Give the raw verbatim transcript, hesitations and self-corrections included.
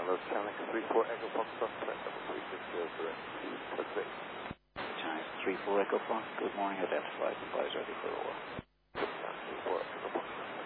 Los Challenger three four Echo Foxtrot, trend number three six zero direct to Texas. Chinese three four Echo Fox, good morning, identified, supplies ready for over.